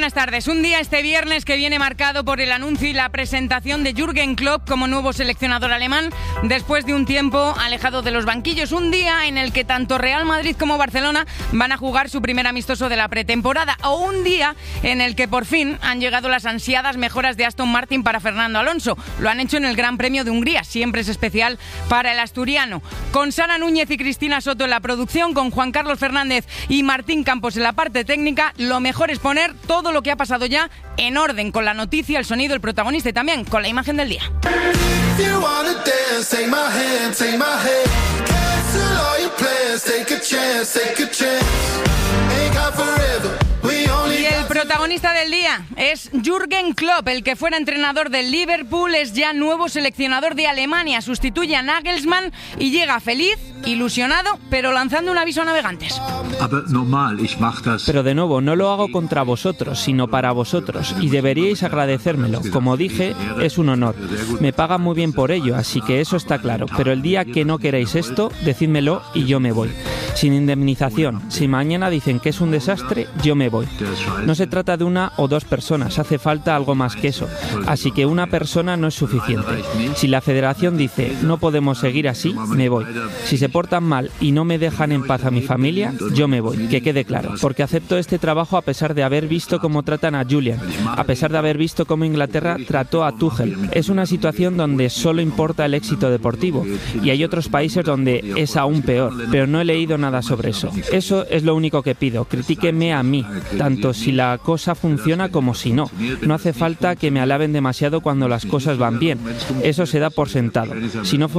buenas tardes. Un día este viernes que viene marcado por el anuncio y la presentación de Jürgen Klopp como nuevo seleccionador alemán después de un tiempo alejado de los banquillos. Un día en el que tanto Real Madrid como Barcelona van a jugar su primer amistoso de la pretemporada. O un día en el que por fin han llegado las ansiadas mejoras de Aston Martin para Fernando Alonso. Lo han hecho en el Gran Premio de Hungría. Siempre es especial para el asturiano. Con Sara Núñez y Cristina Soto en la producción, con Juan Carlos Fernández y Martín Campos en la parte técnica, lo mejor es poner todo lo que ha pasado ya en orden, con la noticia, el sonido, el protagonista y también con la imagen del día. Y el protagonista del día es Jürgen Klopp, el que fuera entrenador del Liverpool, es ya nuevo seleccionador de Alemania, sustituye a Nagelsmann y llega feliz, ilusionado, pero lanzando un aviso a navegantes. Pero de nuevo, no lo hago contra vosotros, sino para vosotros, y deberíais agradecérmelo. Como dije, es un honor. Me pagan muy bien por ello, así que eso está claro, pero el día que no queréis esto, decídmelo y yo me voy. Sin indemnización. Si mañana dicen que es un desastre, yo me voy. No se trata de una o dos personas, hace falta algo más que eso. Así que una persona no es suficiente. Si la federación dice no podemos seguir así, me voy. Si se portan mal y no me dejan en paz a mi familia, yo me voy, que quede claro. Porque acepto este trabajo a pesar de haber visto cómo tratan a Julian, a pesar de haber visto cómo Inglaterra trató a Tuchel. Es una situación donde solo importa el éxito deportivo y hay otros países donde es aún peor, pero no he leído nada sobre eso. Eso es lo único que pido, critíquenme a mí, tanto si la cosa funciona como si no. No hace falta que me alaben demasiado cuando las cosas van bien, eso se da por sentado. Si no